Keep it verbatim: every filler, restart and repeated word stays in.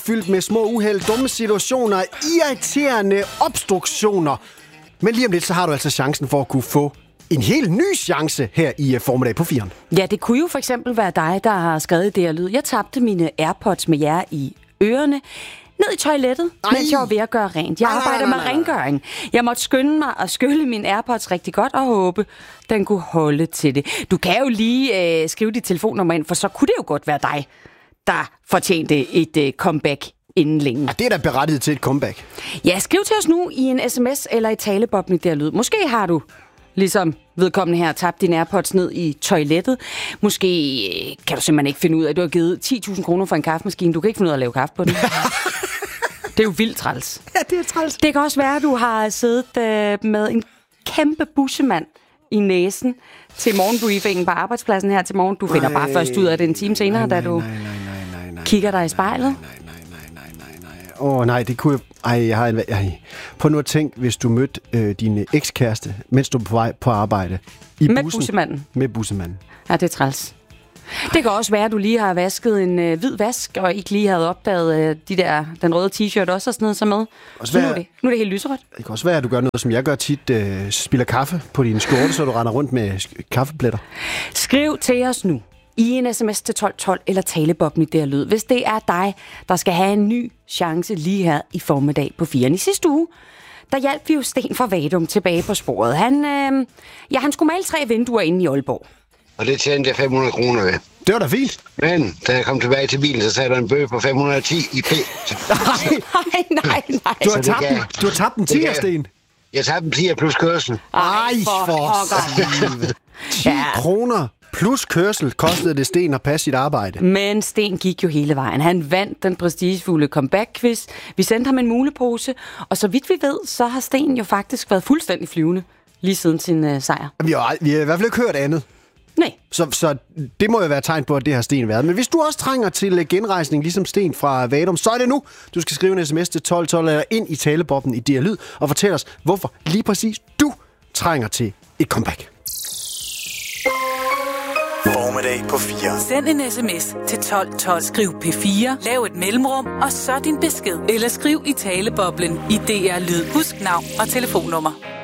fyldt med små uheld, dumme situationer, irriterende obstruktioner. Men lige om lidt, så har du altså chancen for at kunne få en helt ny chance her i formiddag på firen. Ja, det kunne jo for eksempel være dig, der har skrevet det her lyd. Jeg tabte mine AirPods med jer i ørerne ned i toilettet, Ej. mens jeg var ved at gøre rent. Jeg Nej, arbejder nej, nej, nej, med rengøring. Jeg måtte skynde mig at skylle mine AirPods rigtig godt og håbe, den kunne holde til det. Du kan jo lige øh, skrive dit telefonnummer ind, for så kunne det jo godt være dig, der fortjente et øh, comeback inden længe. Ja, det er da berettiget til et comeback. Ja, skriv til os nu i en sms eller i taleboblen der lyd. Måske har du, ligesom vedkommende her, tabt dine AirPods ned i toilettet. Måske øh, kan du simpelthen ikke finde ud af, at du har givet ti tusind kroner for en kaffemaskine. Du kan ikke finde ud af at lave kaffe på den. Det er jo vildt træls. Ja, det er træls. Det kan også være, at du har siddet øh, med en kæmpe bussemand i næsen til morgenbriefingen på arbejdspladsen her til morgen. Du finder nej, bare først ud af det en time senere, nej, nej, da du nej, nej, nej, nej, nej, kigger dig i spejlet. Nej, nej, nej, nej, nej, nej. Åh oh, nej, det kunne jeg... Ej, jeg har en... Ej. Prøv nu at tænke, hvis du mødte øh, din ekskæreste, mens du er på vej på arbejde. I med bussen. bussemanden. Med bussemanden. Ja, det er træls. Det kan også være, at du lige har vasket en øh, hvid vask, og ikke lige havde opdaget øh, de der, den røde t-shirt også og sådan noget sig med. Så nu er, det, nu er det helt lyserødt. Det kan også være, at du gør noget, som jeg gør tit. Øh, spiller kaffe på din skjorte, så du render rundt med kaffepletter. Skriv til os nu i en sms til tolv tolv eller taleboblen i det her lyd, hvis det er dig, der skal have en ny chance lige her i formiddag på firen. I sidste uge, der hjalp vi jo Sten fra Vadum tilbage på sporet. Han, øh, ja, han skulle male tre vinduer inde i Aalborg. Og det tjente jeg fem hundrede kroner ved. Det var da fint. Men da jeg kom tilbage til bilen, så sagde der en bøde på fem hundrede og ti i P. Nej, nej, nej. Du har tabt den, du har tabt den tier, Sten. Jeg tabte en tier plus kørsel. Ej, for ti ja. kroner plus kørsel kostede det Sten at passe sit arbejde. Men Sten gik jo hele vejen. Han vandt den prestigefulde comeback-quiz. Vi sendte ham en mulepose, og så vidt vi ved, så har Sten jo faktisk været fuldstændig flyvende lige siden sin uh, sejr. Vi har, vi har i hvert fald ikke hørt andet. Nej. Så, så det må jo være tegn på, at det har Sten været. Men hvis du også trænger til genrejsning, ligesom Sten fra Vadum, så er det nu. Du skal skrive en sms til tolv tolv eller ind i taleboblen i D R Lyd og fortæl os, hvorfor lige præcis du trænger til et comeback. Formiddag på fire. Send en sms til tolv tolv. Skriv P fire, lav et mellemrum, og så din besked. Eller skriv i taleboblen i D R Lyd. Husk navn og telefonnummer.